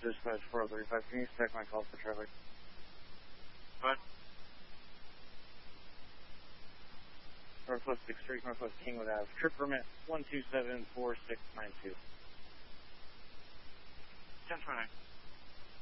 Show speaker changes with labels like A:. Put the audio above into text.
A: Dispatch 435. Can you expect my call for traffic?
B: What?
A: Northwest 6th Street, Northwest Kingwood Ave. Trip permit 1274692.
B: 1020.